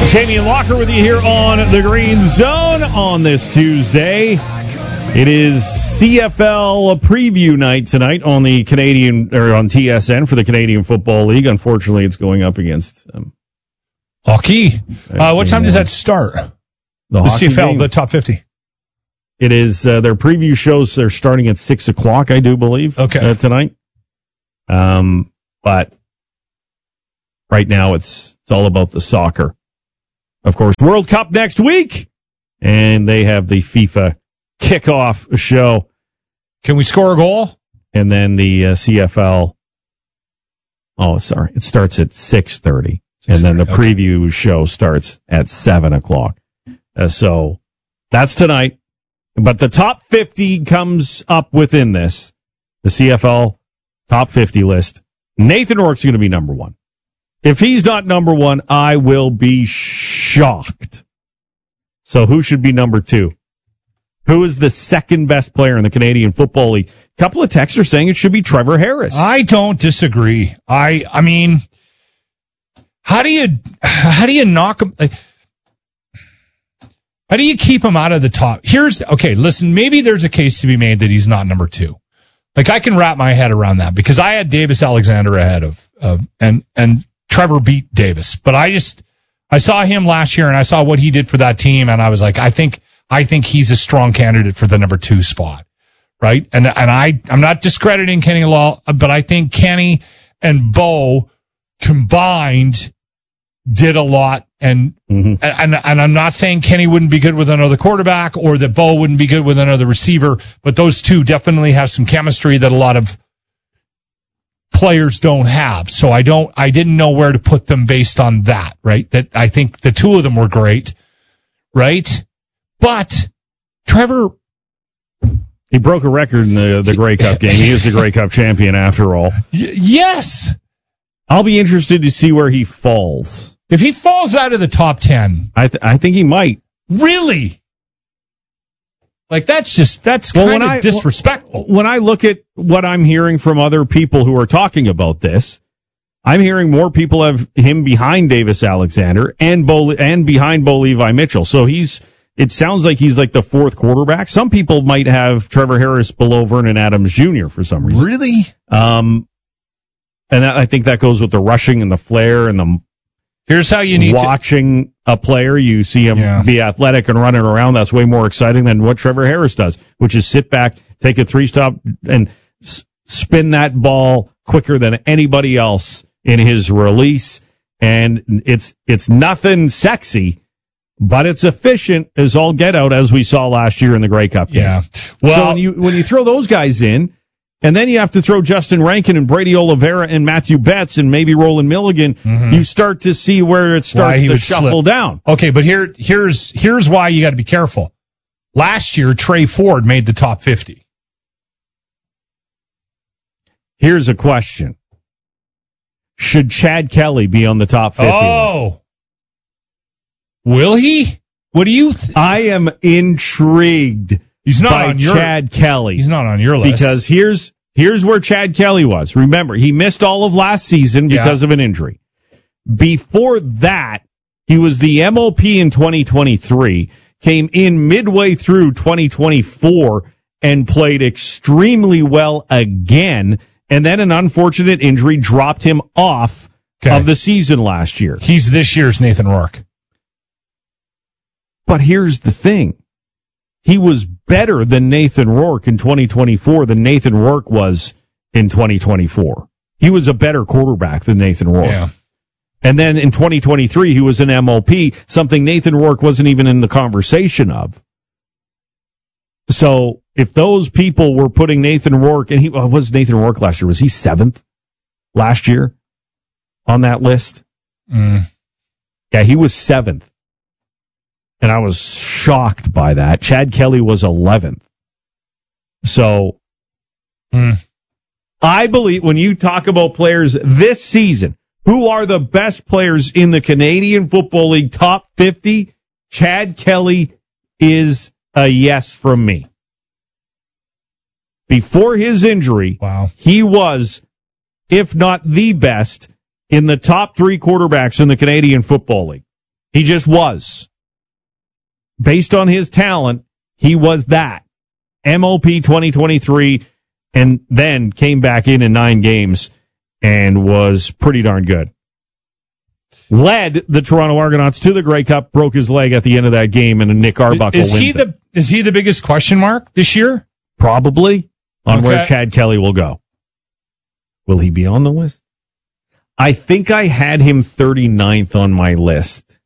Jamie and Walker with you here on the Green Zone on this Tuesday. It is CFL preview night tonight on the Canadian or on TSN for the Canadian Football League. Unfortunately, it's going up against hockey. What time does that start? The CFL, game. the top 50. It is their preview shows. They're starting at 6:00, I do believe. Okay, tonight. But right now it's all about the soccer. Of course, World Cup next week, and they have the FIFA kickoff show. Can we score a goal? And then the CFL. Oh, sorry, it starts at 6:30, and then the preview show starts at 7:00. So that's tonight. But the top 50 comes up within this, the CFL top 50 list. Nathan Rourke's going to be number one. If he's not number one, I will be shocked. So who should be number two? Who is the second best player in the Canadian Football League? A couple of texts are saying it should be Trevor Harris. I don't disagree. I mean, how do you knock him? How do you keep him out of the top? Listen, maybe there's a case to be made that he's not number two. Like, I can wrap my head around that because I had Davis Alexander ahead of and Trevor beat Davis. But I saw him last year and I saw what he did for that team and I was like, I think he's a strong candidate for the number two spot. Right? And I'm not discrediting Kenny Law, but I think Kenny and Bo combined did a lot. And I'm not saying Kenny wouldn't be good with another quarterback or that Bo wouldn't be good with another receiver, but those two definitely have some chemistry that a lot of players don't have. So I didn't know where to put them based on that, right? That I think the two of them were great, right? But Trevor, he broke a record in the Grey Cup game. He is the Grey Cup champion after all. Yes. Kind be interested to see where he falls. If he falls out of the top 10. I think he might. Really? Like, that's kind of disrespectful. When I look at what I'm hearing from other people who are talking about this, I'm hearing more people have him behind Davis Alexander and behind Bo Levi Mitchell. So it sounds like he's like the fourth quarterback. Some people might have Trevor Harris below Vernon Adams Jr. for some reason. Really? And I think that goes with the rushing and the flair and the. Here's how you need watching a player, you see him be athletic and running around. That's way more exciting than what Trevor Harris does, which is sit back, take a 3-stop, and spin that ball quicker than anybody else in his release. And it's nothing sexy, but it's efficient as all get out, as we saw last year in the Grey Cup game. Yeah. Well, so when you throw those guys in, and then you have to throw Justin Rankin and Brady Oliveira and Matthew Betts and maybe Roland Milligan. You start to see where it starts to shuffle down. Okay, but here's why you got to be careful. Last year, Trey Ford made the top 50. Here's a question. Should Chad Kelly be on the top 50 list? Will he? What do you I am intrigued. He's not on Chad Kelly. He's not on your list. Because here's where Chad Kelly was. Remember, he missed all of last season because of an injury. Before that, he was the MOP in 2023, came in midway through 2024, and played extremely well again, and then an unfortunate injury dropped him off of the season last year. He's this year's Nathan Rourke. But here's the thing. He was better than Nathan Rourke in 2024 than Nathan Rourke was in 2024. He was a better quarterback than Nathan Rourke. Yeah. And then in 2023, he was an MOP, something Nathan Rourke wasn't even in the conversation of. So if those people were putting Nathan Rourke, and what was Nathan Rourke last year? Was he 7th last year on that list? Yeah, he was 7th. And I was shocked by that. Chad Kelly was 11th. So, I believe when you talk about players this season, who are the best players in the Canadian Football League top 50, Chad Kelly is a yes from me. Before his injury, he was, if not the best, in the top 3 quarterbacks in the Canadian Football League. He just was. Based on his talent, he was that. MOP 2023, and then came back in 9 games and was pretty darn good. Led the Toronto Argonauts to the Grey Cup, broke his leg at the end of that game, and Nick Arbuckle wins it. Is he the biggest question mark this year? Probably on where Chad Kelly will go. Will he be on the list? I think I had him 39th on my list.